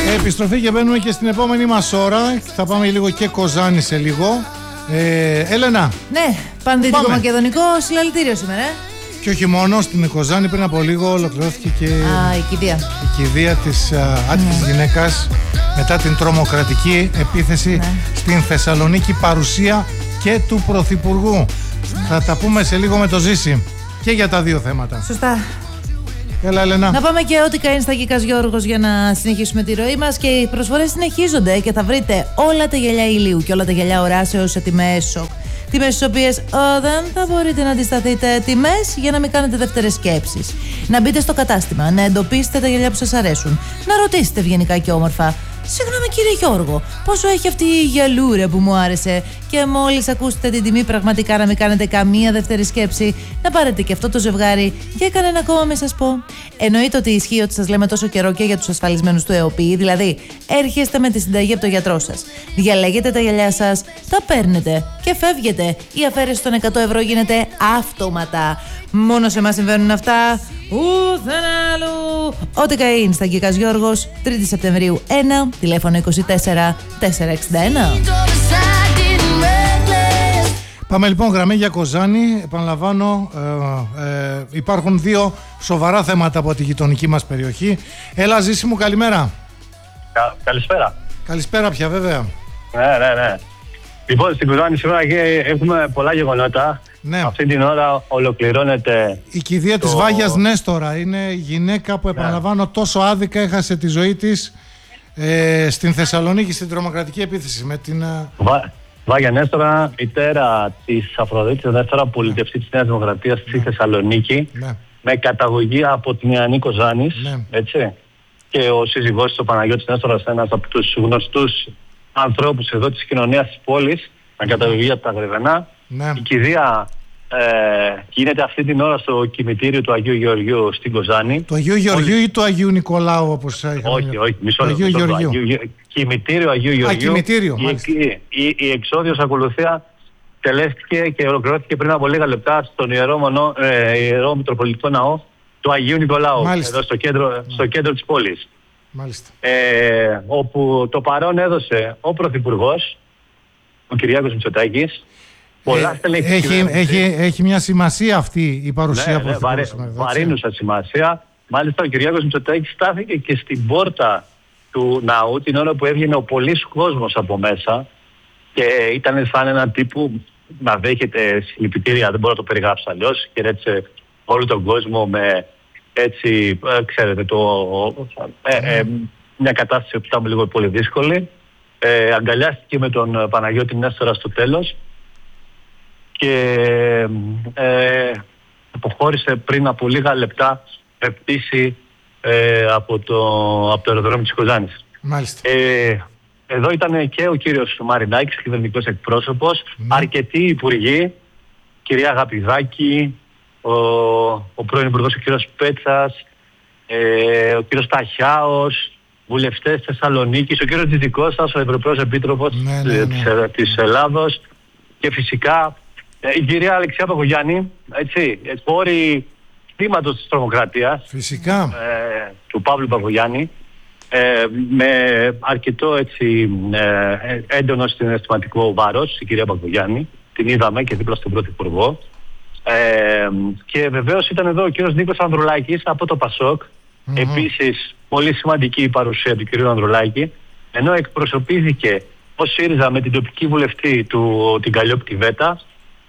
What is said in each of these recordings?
Επιστροφή και μπαίνουμε και στην επόμενη μας ώρα. Θα πάμε λίγο και Κοζάνη σε λίγο. Έλενα. Ναι, Πανδυτικό Μακεδονικό, συλλαλητήριο σήμερα. Και όχι μόνο, στην Κοζάνη πριν από λίγο ολοκληρώθηκε και η κηδεία της άτυχης γυναίκας μετά την τρομοκρατική επίθεση στην Θεσσαλονίκη, παρουσία και του Πρωθυπουργού. Θα τα πούμε σε λίγο με το Ζήση και για τα δύο θέματα. Σωστά. Έλα, Έλενα. Να πάμε και ό,τι κάνει στα Κίκας Γιώργος για να συνεχίσουμε τη ροή μας. Και οι προσφορές συνεχίζονται και θα βρείτε όλα τα γυαλιά ηλίου και όλα τα γυαλιά οράσεως σε τιμές σοκ. Τιμές στις οποίες δεν θα μπορείτε να αντισταθείτε. Τιμές για να μην κάνετε δεύτερες σκέψεις. Να μπείτε στο κατάστημα, να εντοπίσετε τα γυαλιά που σας αρέσουν. Να ρωτήσετε ευγενικά και όμορφα: συγγνώμη κύριε Γιώργο, πόσο έχει αυτή η γυαλούρα που μου άρεσε? Και μόλις ακούσετε την τιμή, πραγματικά να μην κάνετε καμία δεύτερη σκέψη, να πάρετε και αυτό το ζευγάρι για κανένα ακόμα μην σας πω. Εννοείται ότι ισχύει ότι σας λέμε τόσο καιρό και για τους ασφαλισμένους του ΕΟΠΗ, δηλαδή έρχεστε με τη συνταγή από το γιατρό σας, διαλέγετε τα γυαλιά σας, τα παίρνετε και φεύγετε. Η αφαίρεση των 100 ευρώ γίνεται αυτόματα. Μόνο σε εμάς συμβαίνουν αυτά. Ουδέν άλλου. Ό,τι καΐν στα Κίκας Γιώργος, 3η Σεπτεμβρίου 1, τηλέφωνο 24 461. Πάμε λοιπόν γραμμή για Κοζάνη. Επαναλαμβάνω, υπάρχουν δύο σοβαρά θέματα από τη γειτονική μας περιοχή. Έλα Ζήση μου, καλημέρα. Καλησπέρα. Καλησπέρα πια βέβαια. Ναι. Λοιπόν, στην Κοζάνη σήμερα έχουμε πολλά γεγονότα. Ναι. Αυτή την ώρα ολοκληρώνεται η κηδεία της Βάγιας Νέστορα. Είναι η γυναίκα που, επαναλαμβάνω, τόσο άδικα έχασε τη ζωή της στην Θεσσαλονίκη στην τρομοκρατική επίθεση με την... Βάγια Νέστορα, μητέρα της Αφροδίτης Νέστορα, πολιτευτή της Νέας Δημοκρατίας στη Θεσσαλονίκη, με καταγωγή από την Ιαννή Κοζάνης, έτσι. Και ο σύζυγός της, ο Παναγιώτης Νέστορας, ένας από τους γνωστούς ανθρώπους εδώ της κοινωνίας της πόλης, με καταγωγή από τα Γρεβενά. Η κηδεία γίνεται αυτή την ώρα στο κημητήριο του Αγίου Γεωργίου στην Κοζάνη. Του Αγίου Γεωργίου ή του Αγίου Νικολάου, όπως είχαμε? Όχι, μισό λεπτό. Κημητήριο Αγίου Γεωργίου. Η εξόδιος ακολουθία τελέστηκε και ολοκληρώθηκε πριν από λίγα λεπτά στον Ιερό Μητροπολιτικό Ναό του Αγίου Νικολάου. Μάλιστα. Εδώ στο κέντρο της πόλης. Μάλιστα. Όπου το παρόν έδωσε ο Πρωθυπουργός, ο Κυριάκος Μητσοτάκης. Έχει μια σημασία αυτή η παρουσία που βαρύνουσα σημασία. Μάλιστα ο Κυριάκος Μητσοτάκης στάθηκε και στην πόρτα του ναού την ώρα που έβγαινε ο πολλής κόσμος από μέσα και ήταν σαν έναν τύπου να δέχεται συλληπιτήρια, δεν μπορώ να το περιγράψω αλλιώς, και έτσι όλο τον κόσμο με έτσι, ξέρετε, μια κατάσταση που ήταν λίγο πολύ δύσκολη. Αγκαλιάστηκε με τον Παναγιώτη Νέστορα στο τέλος και αποχώρησε πριν από λίγα λεπτά με πτήση από το αεροδρόμιο της Κοζάνης. Μάλιστα. Εδώ ήταν και ο κύριος Μαρινάκης, κυβερνητικός εκπρόσωπος, αρκετοί υπουργοί, κυρία Αγαπηδάκη, ο πρώην υπουργός ο κύριος Πέτσας, ο κύριος Ταχιάος, βουλευτές Θεσσαλονίκης, ο κύριος Τζιτζικώστας, ο Ευρωπαίος Επίτροπος της Ελλάδος, και φυσικά η κυρία Αλεξία Παπογιάννη, έτσι, πόρη θύματος της τρομοκρατίας, φυσικά, του Παύλου Παπογιάννη, με αρκετό έτσι έντονο συναισθηματικό βάρος, η κυρία Παπογιάννη, την είδαμε και δίπλα στον Πρωθυπουργό. Και βεβαίως ήταν εδώ ο κύριος Νίκος Ανδρουλάκης από το ΠΑΣΟΚ. Επίσης πολύ σημαντική η παρουσία του κυρίου Ανδρουλάκη, ενώ εκπροσωπήθηκε ο ΣΥΡΙΖΑ με την τοπική βουλευτή την Καλλιόπη Βέτα,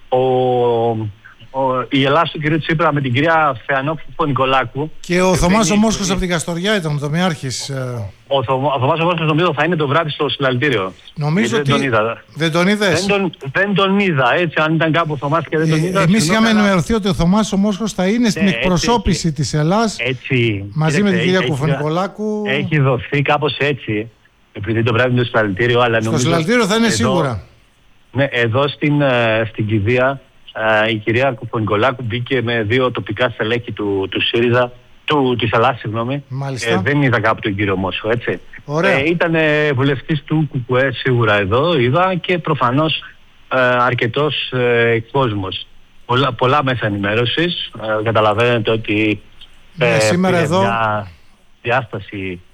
η Ελλάδα του κυρίου Τσίπρα με την κυρία Φεανόφου Νικολάκου. Και ο Θωμάς ο Μόσχος από την Καστοριά ήταν ο τομιάρχης. Ο Θωμάς ο Μόσχος νομίζω θα είναι το βράδυ στο συλλαλητήριο. Νομίζω ότι δεν τον είδες? Δεν τον είδα, έτσι, αν ήταν κάπου ο Θωμάς και δεν τον είδα. Εμείς είχαμε ενημερωθεί ότι ο Θωμάς ο Μόσχος θα είναι στην εκπροσώπηση της Ελλάς μαζί με την κυρία Κουφονικολάκου. Έχει δοθεί κάπως έτσι, επειδή το βράδυ είναι στο συλλαλητήριο. Στο συλλαλητήριο θα είναι σίγουρα. Ναι, εδώ στην κηδεία η κυρία Κουφονικολάκου μπήκε με δύο τοπικά στελέχη του ΣΥΡΙΖΑ, της Ελλάδας, συγγνώμη. Δεν είδα κάπου τον κύριο Μόσχο, έτσι. Ήταν βουλευτής του ΚΚΕ σίγουρα εδώ, είδα, και προφανώς αρκετός κόσμος. Πολλά μέσα ενημέρωσης. Καταλαβαίνετε ότι σήμερα εδώ μια διάσταση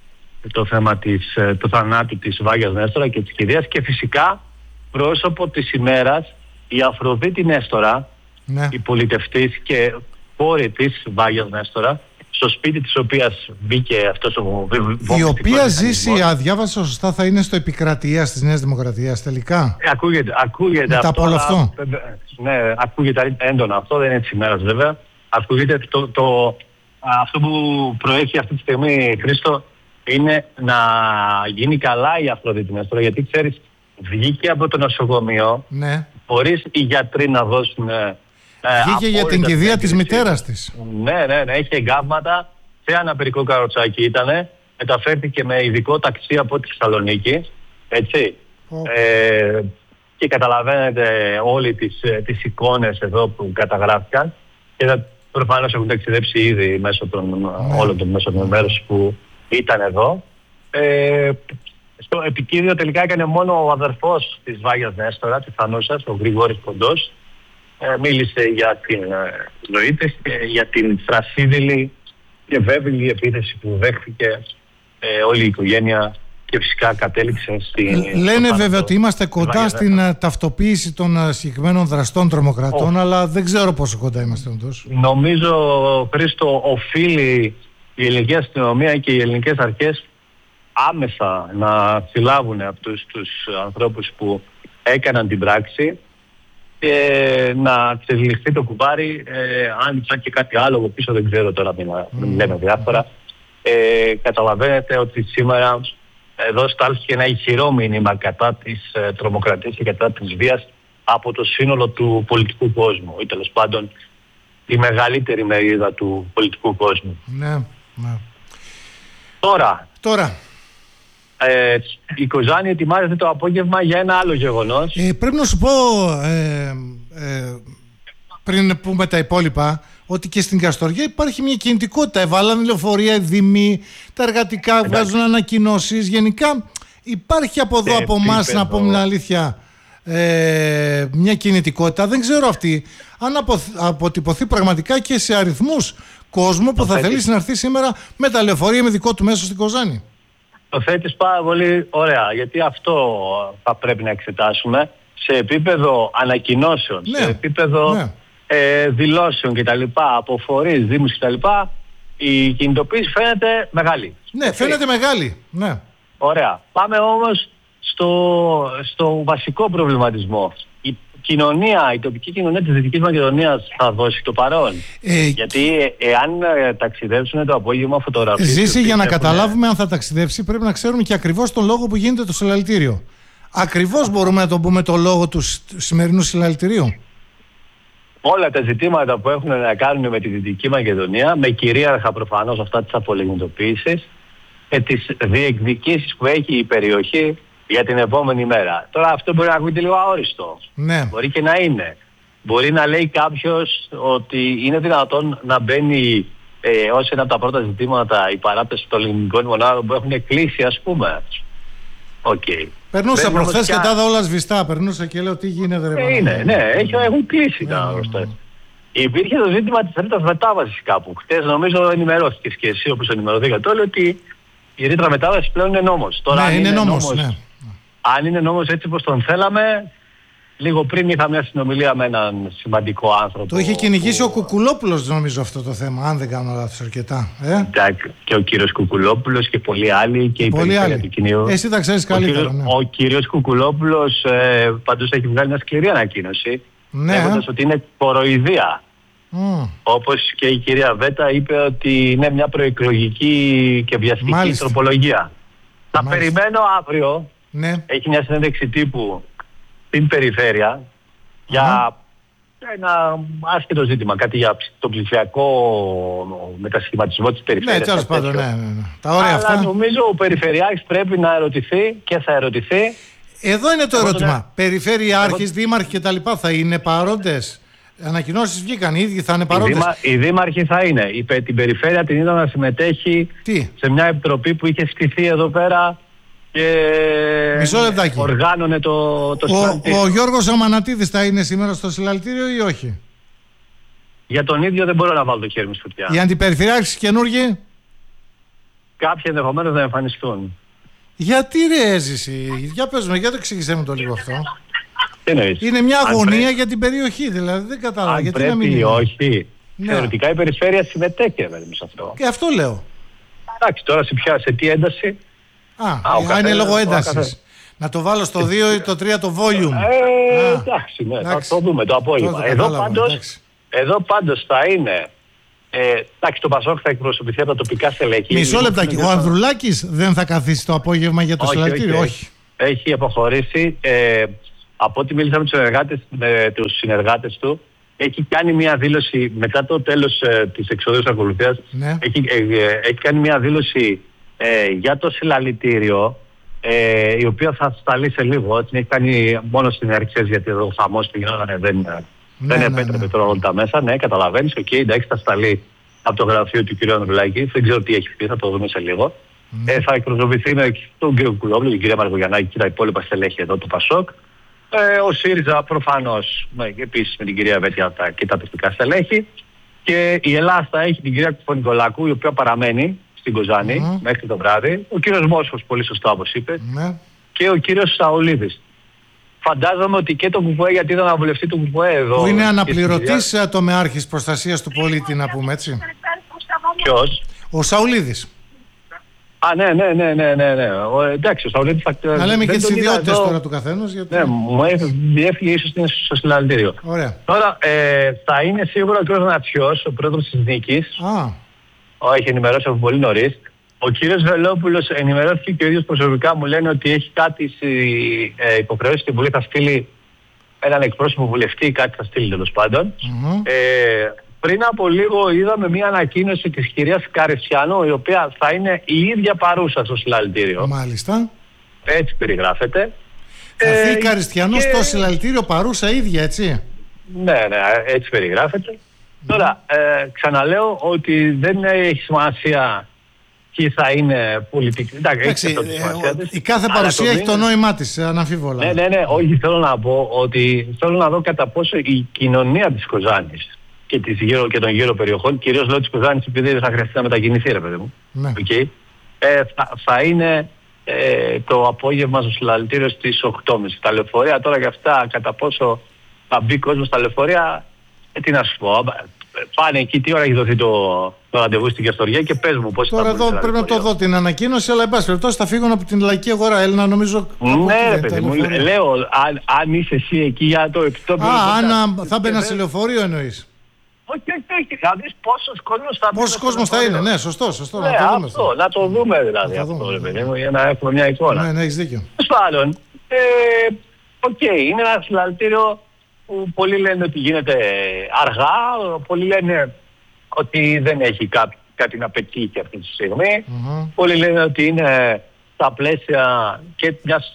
το θέμα του θανάτου της Βάγιας Νέστορα και της κηδείας, και φυσικά πρόσωπο της ημέρας η Αφροδίτη Νέστορα, Ναι. η πολιτευτής και κόρη της Βάγιας Νέστορα, στο σπίτι της οποίας μπήκε αυτός ο Η οποία ζήσει, αδιάβασα σωστά, θα είναι στο επικρατείας της Νέας Δημοκρατίας τελικά. Ακούγεται Μετά αυτό. από όλο αυτό. Ναι, ακούγεται έντονα αυτό, δεν είναι της ημέρας βέβαια. Ακούγεται αυτό που προέχει αυτή τη στιγμή, Χρήστο, είναι να γίνει καλά η Αφροδίτη Νέστορα, γιατί ξέρεις, βγήκε από το νοσοκομείο, Ναι. χωρίς οι γιατροί να δώσουν... Βγήκε για την κηδεία της μητέρας της. Ναι, έχει εγκάβματα, σε αναπηρικό καροτσάκι ήτανε, μεταφέρθηκε με ειδικό ταξί από τη Θεσσαλονίκη, έτσι. Και καταλαβαίνετε όλοι τις εικόνες εδώ που καταγράφηκαν, και προφανώς έχουν ταξιδέψει ήδη μέσω των όλων των μέσων ενημέρωσης που ήταν εδώ. Στο επικίδιο τελικά έκανε μόνο ο αδερφός της Βάγιας Νέστορα, της Θανούσας, ο Γρηγόρης Κοντός. Μίλησε για την ζωή της και για την θρασίδηλη και βέβαιλη επίθεση που δέχθηκε όλη η οικογένεια, και φυσικά κατέληξε στην... Λένε βέβαια ότι είμαστε κοντά στην ταυτοποίηση των συγκεκριμένων δραστών τρομοκρατών, αλλά δεν ξέρω πόσο κοντά είμαστε όντως. Νομίζω, Χρήστο, οφείλει η ελληνική αστυνομία και οι ελληνικές αρχές άμεσα να συλλάβουν αυτούς τους ανθρώπους που έκαναν την πράξη και να ξεβληθεί το κουμπάρι. Αν υπάρχει και κάτι άλλο από πίσω, δεν ξέρω τώρα, μην λέμε διάφορα. Καταλαβαίνετε ότι σήμερα εδώ στάλθηκε ένα ηχηρό μήνυμα κατά της τρομοκρατίας και κατά της βίας από το σύνολο του πολιτικού κόσμου, ή τέλος πάντων η μεγαλύτερη μερίδα του πολιτικού κόσμου. Ναι. Τώρα. Η Κοζάνη ετοιμάζεται το απόγευμα για ένα άλλο γεγονός. Πρέπει να σου πω, πριν πούμε τα υπόλοιπα, ότι και στην Καστοριά υπάρχει μια κινητικότητα. Εβάλαν λεωφορεία, οι δήμοι, τα εργατικά βγάζουν ανακοινώσεις. Γενικά υπάρχει από εδώ, από εμάς, να πούμε την αλήθεια, μια κινητικότητα. Δεν ξέρω αυτή αν αποτυπωθεί πραγματικά και σε αριθμούς κόσμου που θα θελήσει να έρθει σήμερα με τα λεωφορεία, με δικό του μέσο στην Κοζάνη. Το θέτεις πάρα πολύ ωραία, γιατί αυτό θα πρέπει να εξετάσουμε σε επίπεδο ανακοινώσεων, σε επίπεδο δηλώσεων κτλ. Από φορείς, δήμους κτλ. Η κινητοποίηση φαίνεται μεγάλη. Ναι, φαίνεται μεγάλη. Ναι. Ωραία. Πάμε όμως στο βασικό προβληματισμό. Η τοπική κοινωνία της Δυτικής Μακεδονίας θα δώσει το παρόν. Γιατί εάν ταξιδέψουν το απόγευμα φωτογραφίες... Ζήσει, για να καταλάβουμε αν θα ταξιδέψει, πρέπει να ξέρουμε και ακριβώς τον λόγο που γίνεται το συλλαλητήριο. Ακριβώς μπορούμε να τον πούμε το λόγο του σημερινού συλλαλητηρίου. Όλα τα ζητήματα που έχουν να κάνουν με τη Δυτική Μακεδονία, με κυρίαρχα προφανώς αυτά της απολιγνητοποίησης και τις διεκδικήσεις που έχει η περιοχή για την επόμενη μέρα. Τώρα αυτό μπορεί να ακούγεται λίγο αόριστο. Ναι. Μπορεί και να είναι. Μπορεί να λέει κάποιος ότι είναι δυνατόν να μπαίνει ως ένα από τα πρώτα ζητήματα η παράπτωση των ελληνικών μονάδων που έχουν κλείσει, ας πούμε. Περνούσα προχθές και τα είδα όλα σβηστά. Περνούσα και λέω τι γίνεται, ρε. Έχουν κλείσει τα γνωστά. Υπήρχε το ζήτημα της ρήτρας μετάβασης κάπου. Χτες νομίζω ενημερώθηκες και εσύ, όπως ενημερωθήκατε όλοι, ότι η ρήτρα μετάβασης πλέον είναι νόμος. Τώρα, είναι νόμος. Αν είναι νόμος έτσι όπως τον θέλαμε, λίγο πριν είχα μια συνομιλία με έναν σημαντικό άνθρωπο. Το είχε κυνηγήσει ο Κουκουλόπουλος, νομίζω, αυτό το θέμα, αν δεν κάνω λάθος, αρκετά. Και ο κύριος Κουκουλόπουλος και πολλοί άλλοι και η περιφέρεια του κοινού. Εσύ τα ξέρεις καλύτερα. Ο κύριος Κουκουλόπουλος παντούς έχει βγάλει μια σκληρή ανακοίνωση, λέγοντας ότι είναι κοροϊδία. Όπως και η κυρία Βέτα είπε ότι είναι μια προεκλογική και βιαστική τροπολογία. Θα περιμένω αύριο. Έχει μια συνέντευξη τύπου στην περιφέρεια για ένα άσχετο ζήτημα, κάτι για τον ψηφιακό μετασχηματισμό της περιφέρειας. Ναι, πάντων, τα ωραία αυτά. Αλλά νομίζω ο Περιφερειάρχης πρέπει να ερωτηθεί και θα ερωτηθεί. Εδώ είναι το ερώτημα. Περιφερειάρχης, δήμαρχοι και τα λοιπά θα είναι παρόντες? Ανακοινώσεις βγήκαν, οι ίδιοι θα είναι παρόντες. Οι δήμαρχοι θα είναι. Την περιφέρεια την είδα να συμμετέχει σε μια επιτροπή που είχε στηθεί εδώ πέρα και οργάνωνε το συλλαλητήριο. Ο Γιώργος Αμανατίδης θα είναι σήμερα στο συλλαλητήριο ή όχι? Για τον ίδιο δεν μπορώ να βάλω το χέρι μου στη φωτιά. Οι αντιπεριφερειάρχες καινούργοι? κάποιοι ενδεχομένως να εμφανιστούν. Γιατί ρε Ζήση, για πες μου, για το εξήγησέ μου το λίγο αυτό. Είναι μια Αν αγωνία για την περιοχή, δηλαδή δεν κατάλαβα. Αν Γιατί πρέπει να μην ή είναι. όχι. Ναι. Θεωρητικά η περιφέρεια συμμετέχει σε αυτό. Και αυτό λέω. Εντάξει, τώρα σε τι ένταση. Είναι λόγω έντασης. Να το βάλω στο 2 ή το 3 το volume. Εντάξει, ναι, θα το δούμε το απόγευμα. Εδώ πάντως θα είναι. Εντάξει, το Πασόκ θα εκπροσωπηθεί από τα τοπικά στελέχη. Μισό λεπτάκι. Ο Ανδρουλάκης δεν θα καθίσει το απόγευμα για το συλλαλητήριο? Όχι. Έχει αποχωρήσει. Από ό,τι μίλησα με τους συνεργάτες του, έχει κάνει μια δήλωση μετά το τέλος της εξοδίους ακολουθίας. Ναι. Έχει κάνει μια δήλωση για το συλλαλητήριο, η οποία θα σταλεί σε λίγο. Την έχει κάνει μόνο στην αρχές, γιατί εδώ ο χαμός που γινόταν δεν επέτρεπε τώρα όλα τα μέσα. Ναι, καταλαβαίνεις. Εντάξει, θα σταλεί από το γραφείο του κ. Ανδρουλάκη. Δεν ξέρω τι έχει πει, θα το δούμε σε λίγο. Θα εκπροσωπηθεί με τον κ. Κουλόπουλο, την κυρία Μαργογιαννάκη και τα υπόλοιπα στελέχη εδώ του Πασόκ. Ο ΣΥΡΙΖΑ προφανώς, επίσης με την κυρία Βέτια και τα τοπικά στελέχη. Και η Ελλάδα θα έχει την κυρία Κουφονικολάκου, η οποία παραμένει στην Κοζάνη μέχρι το βράδυ. Ο κύριος Μόσχος, πολύ σωστά όπως είπε. Και ο κύριος Σαουλίδης. Φαντάζομαι ότι και το ΚΚΕ, γιατί ήταν να βουλευτεί το ΚΚΕ εδώ. Που είναι αναπληρωτής τομεάρχης προστασίας του πολίτη, να πούμε έτσι. Ποιος? Ο Σαουλίδης. Ναι. Εντάξει, ο Σαουλίδης θα... Να λέμε και τις ιδιότητες τώρα του καθένας. Γιατί... Ναι, μου διέφυγε ίσως στο συλλαλητήριο. Ωραία. Τώρα θα είναι σίγουρα ο κ. Νατσιός, ο πρόεδρος της Νίκης. Έχει ενημερώσει από πολύ νωρίς. Ο κύριος Βελόπουλος ενημερώθηκε και ο ίδιος προσωπικά, μου λένε ότι έχει κάτι υποχρεώσει στην Βουλή, θα στείλει έναν εκπρόσωπο βουλευτή, κάτι θα στείλει τέλος πάντων. Πριν από λίγο είδαμε μια ανακοίνωση της κυρίας Καριστιανού, η οποία θα είναι η ίδια παρούσα στο συλλαλητήριο. Μάλιστα. Έτσι περιγράφεται. Θα έρθει η Καριστιανού στο συλλαλητήριο παρούσα ίδια, έτσι. Ναι, έτσι περιγράφεται. Τώρα, ξαναλέω ότι δεν έχει σημασία ποιοι θα είναι πολιτικοί. Εντάξει, η κάθε παρουσία έχει το νόημά της, αναμφίβολα. Ναι, όχι, θέλω να πω ότι θέλω να δω κατά πόσο η κοινωνία της Κοζάνης και των γύρω περιοχών, κυρίως λέω της Κοζάνης, επειδή δεν θα χρειαστεί να μετακινηθεί, ρε παιδί μου. Ναι. Θα είναι το απόγευμα στο συλλαλητήριο στις 8.30. Τα λεωφορεία τώρα και αυτά, κατά πόσο θα μπει κόσμος στα λεωφορεία, τι να σου πω. Πάνε εκεί, τι ώρα έχει δοθεί το ραντεβού στην Καστοριά και πες μου πώς θα τώρα εδώ πρέπει να το δω την ανακοίνωση, αλλά εν πάση περιπτώσει θα φύγουν από την Λαϊκή Αγορά. Έλληνα, νομίζω. Ναι, παιδί μου, λέω, αν είσαι εσύ εκεί για το επιτόπιο. Αν θα μπαίνα σε λεωφορείο εννοείς. Όχι, θα δεις πόσος κόσμος θα μπει. Πόσος κόσμος θα είναι, ναι, σωστό. Ναι, να το δούμε δηλαδή αυτό, ρε παιδί μου, για να έχουμε μια εικόνα. Ναι, έχεις δίκιο. Τέλος πάντων, είναι ένα συλλαλητήριο που πολλοί λένε ότι γίνεται αργά, πολλοί λένε ότι δεν έχει κάτι να πετύχει αυτή τη στιγμή. Πολλοί λένε ότι είναι στα πλαίσια και μιας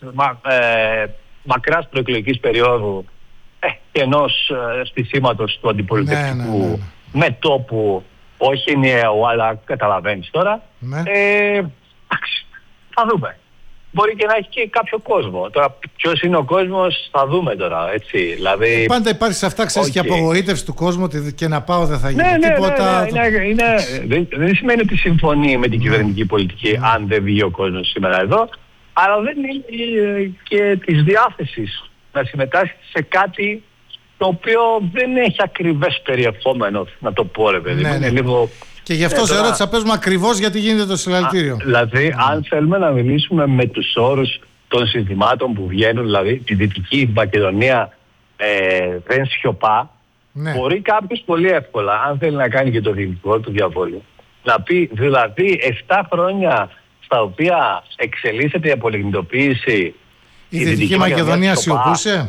μακράς προεκλογικής περίοδου και ενός στισίματος του αντιπολιτευτικού μετώπου, όχι ενιαίο, αλλά καταλαβαίνεις τώρα. Εντάξει, θα δούμε. Μπορεί και να έχει και κάποιο κόσμο. Τώρα ποιος είναι ο κόσμος θα δούμε τώρα, έτσι. Δηλαδή... Πάντα υπάρχει σε αυτά, ξέρεις, και απογοήτευση του κόσμου, ότι και να πάω δεν θα γίνει τίποτα. Δεν σημαίνει ότι συμφωνεί με την κυβερνητική πολιτική αν δεν βγει ο κόσμος σήμερα εδώ, αλλά δεν είναι και της διάθεσης να συμμετάσχει σε κάτι το οποίο δεν έχει ακριβές περιεχόμενο, να το πω, ρε παιδί. Είναι λίγο... Και γι' αυτό σε ρώτησα, πες μου ακριβώς γιατί γίνεται το συλλαλητήριο. Δηλαδή, αν θέλουμε να μιλήσουμε με τους όρους των συνθημάτων που βγαίνουν, δηλαδή τη Δυτική Μακεδονία δεν σιωπά, μπορεί κάποιος πολύ εύκολα, αν θέλει να κάνει και το δυνητικό του διαβόλιο, να πει δηλαδή 7 χρόνια στα οποία εξελίσσεται η απολιγνητοποίηση, η Δυτική Μακεδονία σιωπούσε.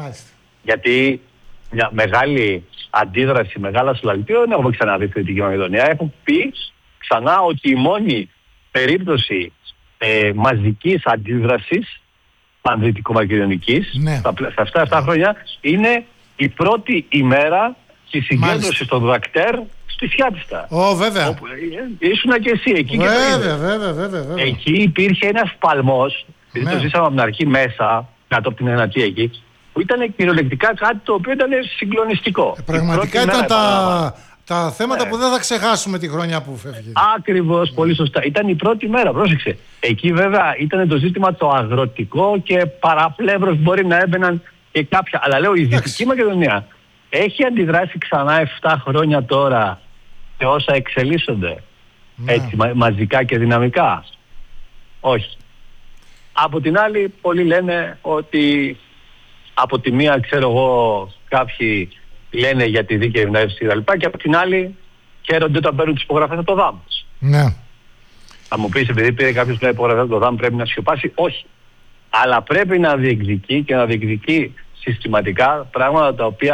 Γιατί μια μεγάλη αντίδραση, μεγάλα συλλαλητήρια δεν έχουμε ξαναδεί στη Δυτική Μακεδονία. Έχουν πει ξανά ότι η μόνη περίπτωση μαζικής αντίδρασης πανδυτικομακεδονικής στα 7 χρόνια είναι η πρώτη ημέρα της συγκέντρωσης των Δακτέρ στη Σιάτιστα. Βέβαια. Ήσουνα και εσύ εκεί. Βέβαια. Εκεί υπήρχε ένας παλμός, γιατί το ζήσαμε από την αρχή μέσα, κάτω από την Ενατία εκεί, που ήταν κυριολεκτικά κάτι το οποίο ήταν συγκλονιστικό. Πραγματικά ήταν Τα θέματα που δεν θα ξεχάσουμε τη χρονιά που φεύγει. Ακριβώς, πολύ σωστά. Ήταν η πρώτη μέρα, πρόσεξε. Εκεί βέβαια ήταν το ζήτημα το αγροτικό και παραπλεύρως μπορεί να έμπαιναν και κάποια. Αλλά λέω η Δυτική Μακεδονία έχει αντιδράσει ξανά 7 χρόνια τώρα σε όσα εξελίσσονται. Έτσι, μαζικά και δυναμικά. Όχι. Από την άλλη, πολλοί λένε ότι από τη μία, ξέρω εγώ, κάποιοι λένε για τη δίκαιη ευνόηση και από την άλλη χαίρονται όταν παίρνουν τις υπογραφές από το ΔΑΜ. Ναι. Θα μου πεις, επειδή πήρε κάποιος μια υπογραφή από το ΔΑΜ, πρέπει να σιωπάσει. Όχι. Αλλά πρέπει να διεκδικεί και να διεκδικεί συστηματικά πράγματα τα οποία